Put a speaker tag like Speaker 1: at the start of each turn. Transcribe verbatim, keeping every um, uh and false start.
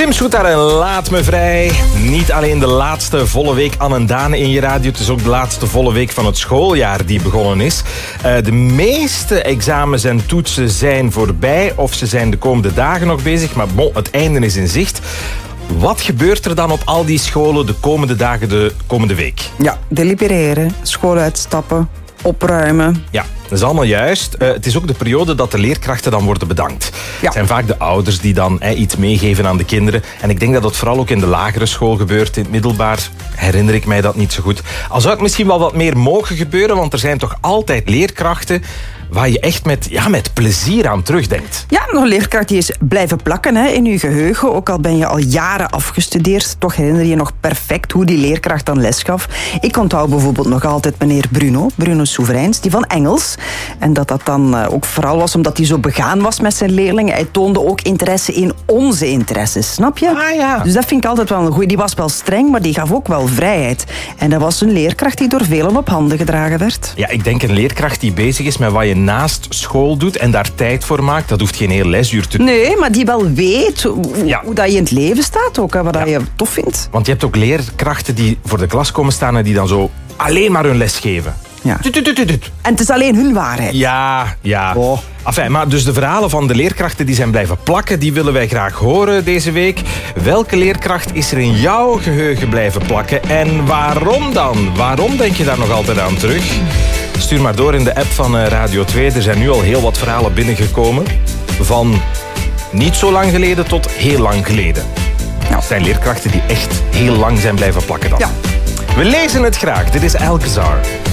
Speaker 1: Tim Soetaar en Laat Me Vrij. Niet alleen de laatste volle week Anne en Daan in je radio. Het is ook de laatste volle week van het schooljaar die begonnen is. Uh, de meeste examens en toetsen zijn voorbij. Of ze zijn de komende dagen nog bezig. Maar bon, het einde is in zicht. Wat gebeurt er dan op al die scholen de komende dagen, de komende week?
Speaker 2: Ja, delibereren, school uitstappen, opruimen.
Speaker 1: Ja, dat is allemaal juist. Uh, het is ook de periode dat de leerkrachten dan worden bedankt. Ja. Het zijn vaak de ouders die dan eh, iets meegeven aan de kinderen. En ik denk dat dat vooral ook in de lagere school gebeurt. In het middelbaar herinner ik mij dat niet zo goed. Al zou het misschien wel wat meer mogen gebeuren, want er zijn toch altijd leerkrachten waar je echt met, ja, met plezier aan terugdenkt.
Speaker 2: Ja, nog een leerkracht die is blijven plakken hè, in je geheugen. Ook al ben je al jaren afgestudeerd, toch herinner je nog perfect hoe die leerkracht dan les gaf. Ik onthoud bijvoorbeeld nog altijd meneer Bruno, Bruno Soevereins, die van Engels. En dat dat dan ook vooral was omdat hij zo begaan was met zijn leerlingen. Hij toonde ook interesse in onze interesses, snap je?
Speaker 1: Ah, ja.
Speaker 2: Dus dat vind ik altijd wel een goeie. Die was wel streng, maar die gaf ook wel vrijheid. En dat was een leerkracht die door velen op handen gedragen werd.
Speaker 1: Ja, ik denk een leerkracht die bezig is met wat je naast school doet en daar tijd voor maakt, dat hoeft geen heel lesuur te doen.
Speaker 2: Nee, maar die wel weet hoe,
Speaker 1: ja.
Speaker 2: hoe dat je in het leven staat ook, hè, wat
Speaker 1: ja.
Speaker 2: dat je tof vindt.
Speaker 1: Want je hebt ook leerkrachten die voor de klas komen staan en die dan zo alleen maar hun les geven.
Speaker 2: Ja.
Speaker 1: Tut, tut, tut, tut.
Speaker 2: En het is alleen hun waarheid.
Speaker 1: Ja, ja.
Speaker 2: Oh.
Speaker 1: Enfin, maar dus de verhalen van de leerkrachten die zijn blijven plakken, die willen wij graag horen deze week. Welke leerkracht is er in jouw geheugen blijven plakken en waarom dan? Waarom denk je daar nog altijd aan terug? Stuur maar door in de app van Radio twee. Er zijn nu al heel wat verhalen binnengekomen. Van niet zo lang geleden tot heel lang geleden. Nou, het zijn leerkrachten die echt heel lang zijn blijven plakken dan.
Speaker 2: Ja.
Speaker 1: We lezen het graag. Dit is Alcazar.